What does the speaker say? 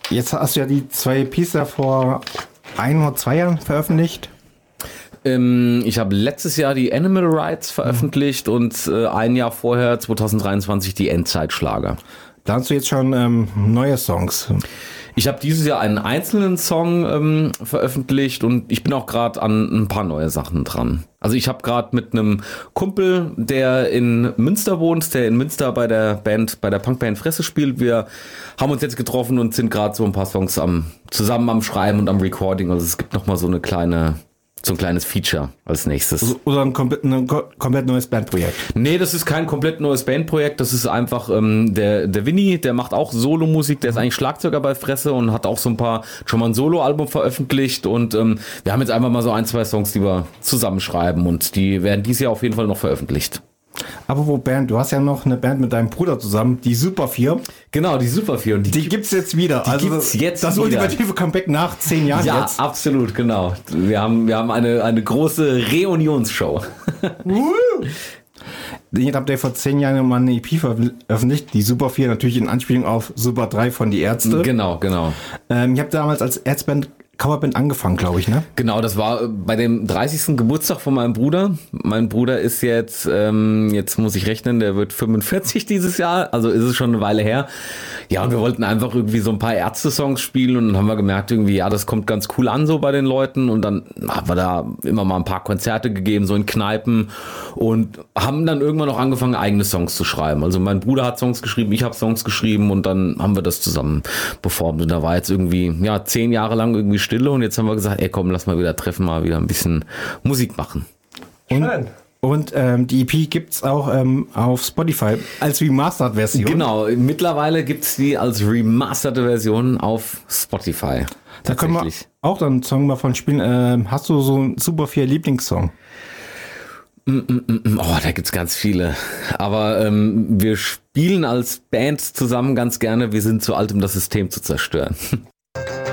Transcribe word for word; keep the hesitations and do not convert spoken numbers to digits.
Jetzt hast du ja die zwei E Ps da vor ein oder zwei Jahren veröffentlicht. Ähm, ich habe letztes Jahr die Animal Rights veröffentlicht mhm. und äh, ein Jahr vorher, zwanzig dreiundzwanzig, die Endzeitschlager. Planst du jetzt schon ähm, neue Songs? Ich habe dieses Jahr einen einzelnen Song ähm, veröffentlicht und ich bin auch gerade an ein paar neue Sachen dran. Also ich habe gerade mit einem Kumpel, der in Münster wohnt, der in Münster bei der Band, bei der Punkband Fresse spielt. Wir haben uns jetzt getroffen und sind gerade so ein paar Songs am zusammen am Schreiben und am Recording. Also es gibt noch mal so eine kleine So ein kleines Feature als nächstes. Oder ein komplett, ein komplett neues Bandprojekt? Nee, das ist kein komplett neues Bandprojekt. Das ist einfach ähm, der der Winnie, der macht auch Solo-Musik. Der ist eigentlich Schlagzeuger bei Fresse und hat auch so ein paar, schon mal ein Solo-Album veröffentlicht. Und ähm, wir haben jetzt einfach mal so ein, zwei Songs, die wir zusammenschreiben. Und die werden dieses Jahr auf jeden Fall noch veröffentlicht. Apropos Band, du hast ja noch eine Band mit deinem Bruder zusammen, die Super vier. Genau, die Super vier. Und die, die gibt's jetzt wieder. Die also gibt's jetzt das wieder. ultimative Comeback nach zehn Jahren ja, jetzt. Ja, absolut, genau. Wir haben, wir haben eine, eine große Reunionsshow. Den habt ihr vor zehn Jahren mal eine E P veröffentlicht, die Super vier, natürlich in Anspielung auf Super drei von Die Ärzte. Genau, genau. Ähm, ihr habt damals als Ärztband Coverband angefangen, glaube ich, ne? Genau, das war bei dem dreißigsten Geburtstag von meinem Bruder. Mein Bruder ist jetzt, ähm, jetzt muss ich rechnen, der wird fünfundvierzig dieses Jahr, also ist es schon eine Weile her. Ja, und wir wollten einfach irgendwie so ein paar Ärzte-Songs spielen und dann haben wir gemerkt irgendwie, ja, das kommt ganz cool an so bei den Leuten und dann haben wir da immer mal ein paar Konzerte gegeben, so in Kneipen und haben dann irgendwann noch angefangen, eigene Songs zu schreiben. Also mein Bruder hat Songs geschrieben, ich habe Songs geschrieben und dann haben wir das zusammen performt und da war jetzt irgendwie, ja, zehn Jahre lang irgendwie Stille und jetzt haben wir gesagt, ey komm, lass mal wieder treffen, mal wieder ein bisschen Musik machen. Und, und ähm, die E P gibt's auch ähm, auf Spotify als Remastered-Version. Genau, mittlerweile gibt's die als remasterte Version auf Spotify. Da können wir auch dann einen Song mal von spielen. Ähm, hast du so einen Super vier Lieblingssong? Mm, mm, mm. Oh, da gibt's ganz viele. Aber ähm, wir spielen als Band zusammen ganz gerne, wir sind zu alt, um das System zu zerstören.